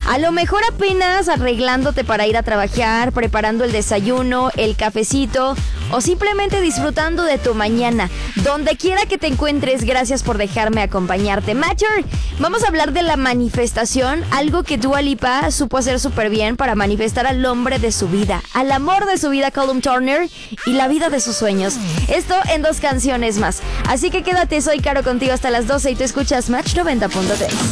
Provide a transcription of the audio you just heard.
A lo mejor apenas arreglándote para ir a trabajar, preparando el desayuno, el cafecito o simplemente disfrutando de tu mañana. Donde quiera que te encuentres, gracias por dejarme acompañarte. Matcher, vamos a hablar de la manifestación, algo que Dua Lipa supo hacer súper bien para manifestar al hombre de su vida, al amor de su vida, Callum Turner, y la vida de sus sueños. Esto en 2 canciones más. Así que quédate, soy Caro contigo hasta las 12 y tú escuchas Match 90.3.